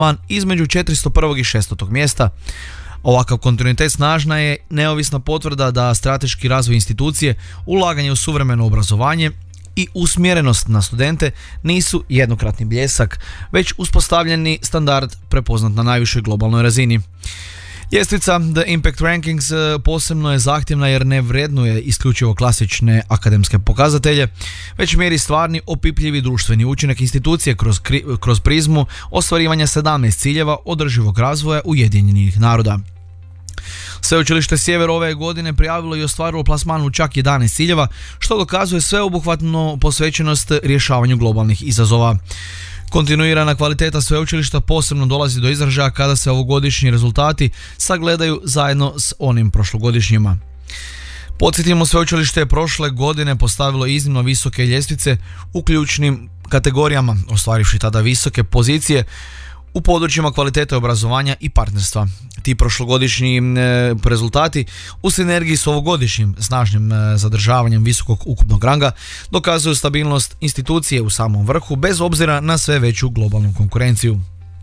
između 401. i 600. mjesta. Ovakav kontinuitet snažna je neovisna potvrda da strateški razvoj institucije, ulaganje u suvremeno obrazovanje i usmjerenost na studente nisu jednokratni bljesak, već uspostavljeni standard prepoznat na najvišoj globalnoj razini. Ljestvica The Impact Rankings posebno je zahtjevna jer ne vrednuje isključivo klasične akademske pokazatelje, već mjeri stvarni opipljivi društveni učinak institucije kroz prizmu ostvarivanja 17 ciljeva održivog razvoja Ujedinjenih naroda. Sveučilište Sjever ove godine prijavilo i ostvarilo plasman u čak 11 ciljeva, što dokazuje sveobuhvatnu posvećenost rješavanju globalnih izazova. Kontinuirana kvaliteta sveučilišta posebno dolazi do izražaja kada se ovogodišnji rezultati sagledaju zajedno s onim prošlogodišnjima. Podsjetimo, sveučilište je prošle godine postavilo iznimno visoke ljestvice u ključnim kategorijama, ostvarivši tada visoke pozicije u područjima kvalitete obrazovanja i partnerstva. Ti prošlogodišnji rezultati u sinergiji s ovogodišnjim snažnim zadržavanjem visokog ukupnog ranga dokazuju stabilnost institucije u samom vrhu bez obzira na sve veću globalnu konkurenciju.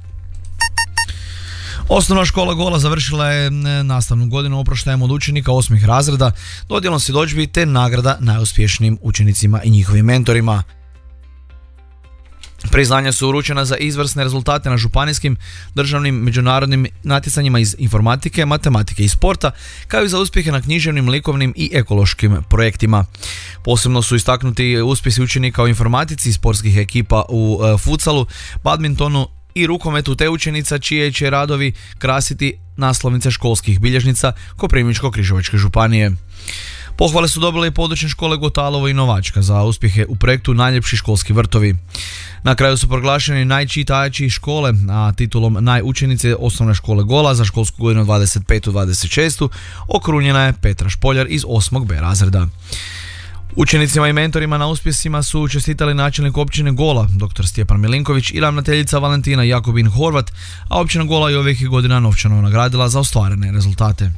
Osnovna škola Gola završila je nastavnu godinu oproštajem od učenika 8. razreda, dodjelom svjedodžbi te nagrada najuspješnijim učenicima i njihovim mentorima. Priznanja su uručena za izvrsne rezultate na županijskim, državnim, međunarodnim natjecanjima iz informatike, matematike i sporta, kao i za uspjehe na književnim, likovnim i ekološkim projektima. Posebno su istaknuti uspjesi učenika u informatici, sportskih ekipa u futsalu, badmintonu i rukometu te učenica čije će radovi krasiti naslovnice školskih bilježnica Koprivničko-križevačke županije. Pohvale su dobile i područne škole Gotalovo i Novačka za uspjehe u projektu Najljepši školski vrtovi. Na kraju su proglašeni najčitajači škole, a titulom najučenice osnovne škole Gola za školsku godinu 25-26 okrunjena je Petra Špoljar iz 8. B razreda. Učenicima i mentorima na uspjesima su čestitali načelnik općine Gola, dr. Stjepan Milinković, i ravnateljica Valentina Jakobin Horvat, a općina Gola je ovih godina novčano nagradila za ostvarene rezultate.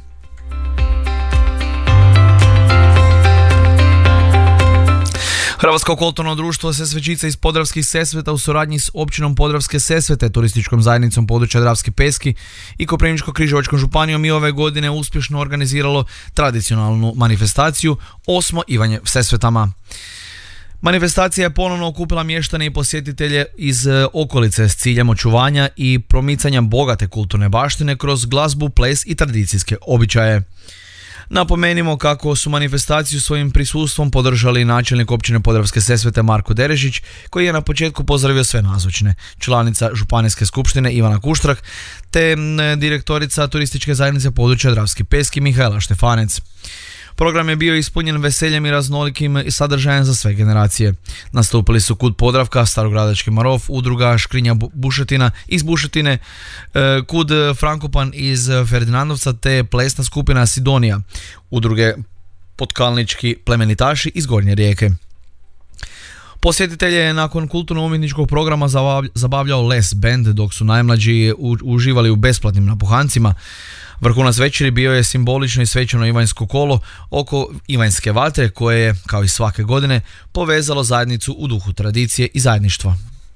Hrvatsko kulturno društvo Sesvečica iz Podravskih Sesveta u suradnji s općinom Podravske Sesvete, turističkom zajednicom područja Dravske Peski i Koprivničko-križevačkom županijom i ove godine uspješno organiziralo tradicionalnu manifestaciju Osmo Ivanje Sesvetama. Manifestacija je ponovno okupila mještane i posjetitelje iz okolice s ciljem očuvanja i promicanja bogate kulturne baštine kroz glazbu, ples i tradicijske običaje. Napomenimo kako su manifestaciju svojim prisustvom podržali načelnik općine Podravske Sesvete Marko Derežić, koji je na početku pozdravio sve nazočne, članica Županijske skupštine Ivana Kuštrak te direktorica turističke zajednice područja Dravski Peski Mihajla Štefanec. Program je bio ispunjen veseljem i raznolikim sadržajem za sve generacije. Nastupili su Kud Podravka, Starogradački Marof, udruga Škrinja Bušetina iz Bušetine, Kud Frankopan iz Ferdinandovca te plesna skupina Sidonija, udruge Potkalnički plemenitaši iz Gornje Rijeke. Posjetitelje je nakon kulturno-umjetničkog programa zabavljao Les Band, dok su najmlađi uživali u besplatnim napuhancima. Vrhunac večeri bio je simbolično i svečano Ivanjsko kolo oko Ivanjske vatre, koje je, kao i svake godine, povezalo zajednicu u duhu tradicije i zajedništva.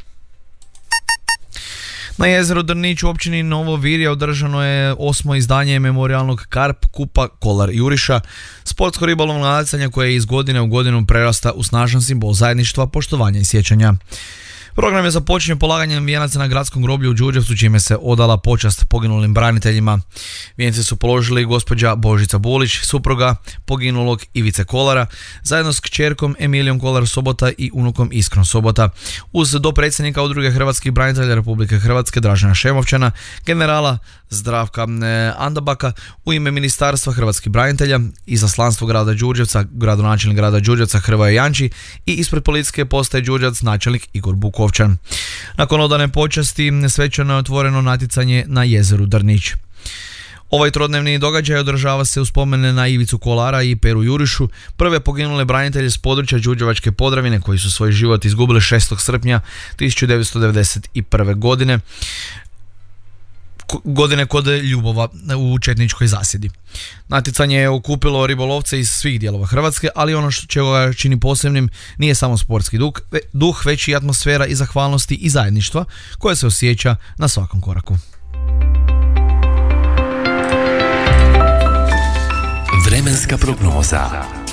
Na jezeru Drnić u općini Novo Virje održano je 8. izdanje memorijalnog Karp Kupa Kolar Juriša, sportsko-ribolovnog natjecanja koje iz godine u godinu prerasta u snažan simbol zajedništva, poštovanja i sjećanja. Program je započinje polaganjem vijenaca na gradskom groblju u Đurđevcu, čime se odala počast poginulim braniteljima. Vijence su položili gospođa Božica Bulić, supruga poginulog Ivice Kolara, zajedno s kćerkom Emilijom Kolar Sobota i unukom Iskrom Sobota, uz dopredsjednika Udruge hrvatskih branitelja Republike Hrvatske Dražena Šemovčana, generala Zdravka Andabaka, u ime Ministarstva hrvatskih branitelja, izaslanstvo grada Đurđevca, gradonačelnik grada Đurđevca Hrvoje Janči i ispred policijske postaje Đurđevac načelnik Igor Bukovčan. Nakon odane počasti svečano je otvoreno natjecanje na jezeru Drnić. Ovaj trodnevni događaj održava se u spomene na Ivicu Kolara i Peru Jurišu, prve poginule branitelje s područja Đurđevačke Podravine koji su svoj život izgubili 6. srpnja 1991. godine. godine kod Ljubova u četničkoj zasjedi. Natjecanje je okupilo ribolovce iz svih dijelova Hrvatske, ali ono što ga čini posebnim nije samo sportski duh, već i atmosfera i zahvalnosti i zajedništva koja se osjeća na svakom koraku. Vremenska prognoza.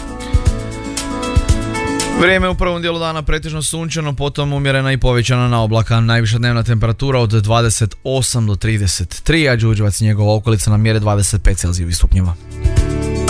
Vrijeme u prvom dijelu dana pretežno sunčano, potom umjerena i povećana na oblaka. Najviša dnevna temperatura od 28 do 33, a Đurđevac i njegova okolica na mjere 25 Celzijevih stupnjeva.